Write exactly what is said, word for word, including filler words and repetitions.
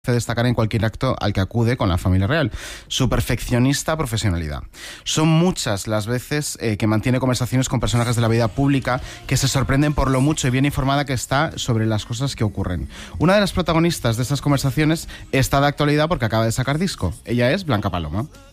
destacar en cualquier acto al que acude con la familia real: su perfeccionista profesionalidad. Son muchas las veces eh, que mantiene conversaciones con personajes de la vida pública que se sorprenden por lo mucho y bien informada que está sobre las cosas que ocurren. Una de las protagonistas de esas conversaciones está de actualidad porque acaba de sacar disco. Ella es Blanca Paloma.